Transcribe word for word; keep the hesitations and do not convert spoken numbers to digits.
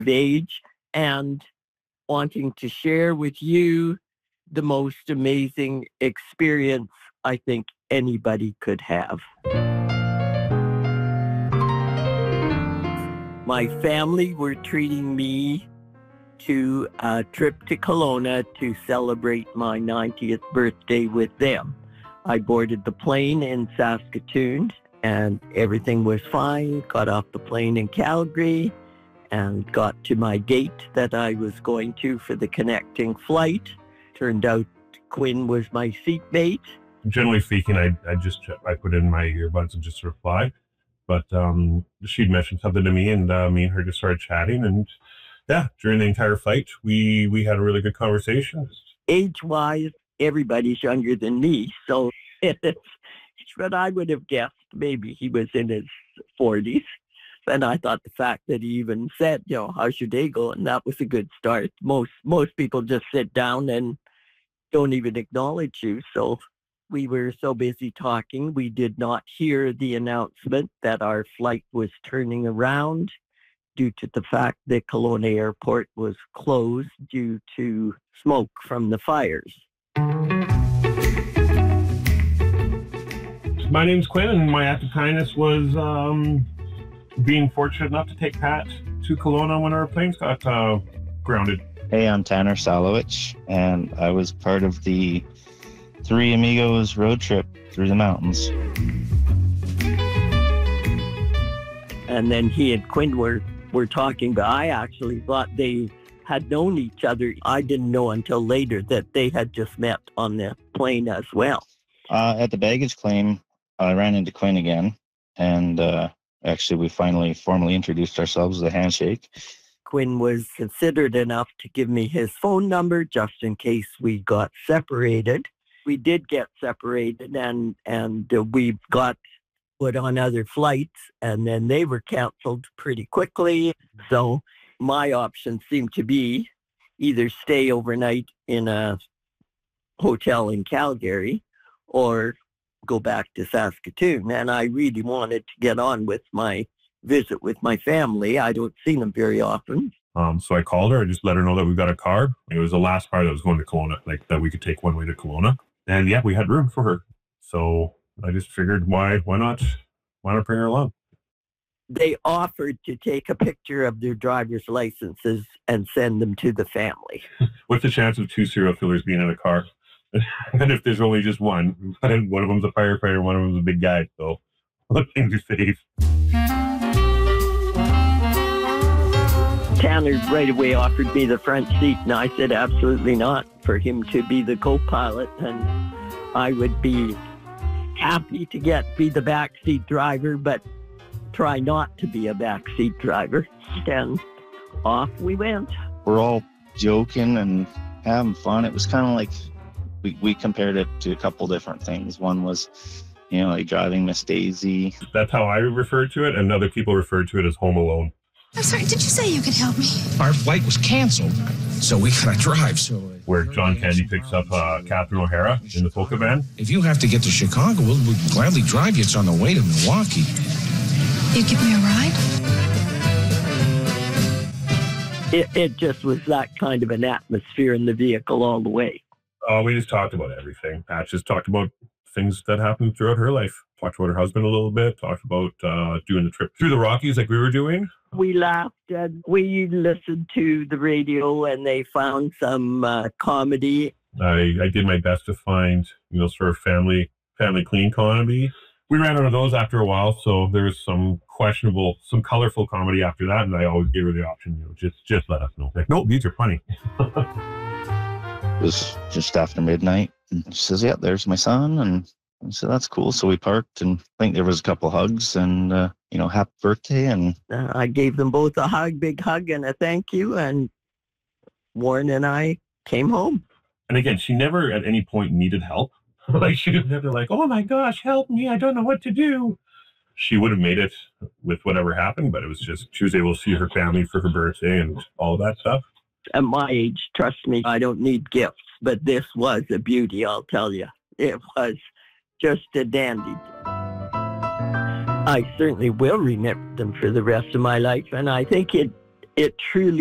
of age and wanting to share with you the most amazing experience I think anybody could have. My family were treating me to a trip to Kelowna to celebrate my ninetieth birthday with them. I boarded the plane in Saskatoon and everything was fine. Got off the plane in Calgary and got to my gate that I was going to for the connecting flight. Turned out Quinn was my seatmate. Generally speaking, I, I just I put in my earbuds and just reply. But um, she'd mentioned something to me, and uh, me and her just started chatting. And yeah, during the entire flight, we, we had a really good conversation. Age-wise, everybody's younger than me. So it's what I would have guessed. Maybe he was in his forties. And I thought the fact that he even said, you know, how's your day going? That was a good start. Most most people just sit down and don't even acknowledge you. So we were so busy talking, we did not hear the announcement that our flight was turning around due to the fact that Kelowna Airport was closed due to smoke from the fires. My name's Quinn, and my act of kindness was um, being fortunate enough to take Pat to Kelowna when our planes got uh, grounded. Hey, I'm Tanner Salowich, and I was part of the Three Amigos road trip through the mountains. And then he and Quinn were, were talking, but I actually thought they had known each other. I didn't know until later that they had just met on the plane as well. Uh, at the baggage claim, I ran into Quinn again, and uh, actually we finally formally introduced ourselves with a handshake. Quinn was considerate enough to give me his phone number just in case we got separated. We did get separated, and, and uh, we got put on other flights, and then they were canceled pretty quickly. So my option seemed to be either stay overnight in a hotel in Calgary or go back to Saskatoon. And I really wanted to get on with my visit with my family. I don't see them very often. Um, so I called her. I just let her know that we've got a car. It was the last car that was going to Kelowna, like that we could take one way to Kelowna. And yeah, we had room for her. So I just figured, why, why not, why not bring her along? They offered to take a picture of their driver's licenses and send them to the family. What's the chance of two serial killers being in a car? And if there's only just one, one of them's a firefighter, one of them's a big guy. So let things are safe. Tanner right away offered me the front seat, and I said absolutely not, for him to be the co-pilot, and I would be happy to get be the backseat driver, but try not to be a backseat driver. And off we went. We're all joking and having fun. It was kind of like we, we compared it to a couple different things. One was, you know, like driving Miss Daisy. That's how I refer to it, and other people refer to it as Home Alone. I'm sorry, did you say you could help me? Our flight was canceled, so we gotta drive. So where John Candy picks up uh, Catherine O'Hara in the polka van. If you have to get to Chicago, we'll, we'll gladly drive you. It's on the way to Milwaukee. You give me a ride? It, it just was that kind of an atmosphere in the vehicle all the way. Oh, we just talked about everything. Pat just talked about things that happened throughout her life. Talked about her husband a little bit. Talked about uh, doing the trip through the Rockies like we were doing. We laughed and we listened to the radio, and they found some uh, comedy. I, I did my best to find, you know, sort of family family clean comedy. We ran out of those after a while, so there was some questionable, some colorful comedy after that, and I always gave her the option, you know, just just let us know. Like, no, these are funny. It was just after midnight. And she says, yeah, there's my son. And I said, that's cool. So we parked, and I think there was a couple hugs and, uh, you know, happy birthday. And uh, I gave them both a hug, big hug, and a thank you. And Warren and I came home. And again, she never at any point needed help. Like, she was never like, oh my gosh, help me, I don't know what to do. She would have made it with whatever happened, but it was just, she was able to see her family for her birthday and all that stuff. At my age, trust me, I don't need gifts, but this was a beauty, I'll tell you. It was just a dandy. I certainly will remember them for the rest of my life, and I think it it truly